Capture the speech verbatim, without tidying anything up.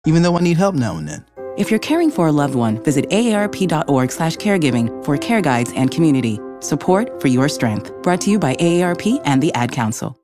even though I need help now and then. If you're caring for a loved one, visit aarp.org slash caregiving for care guides and community. Support for your strength. Brought to you by A A R P and the Ad Council.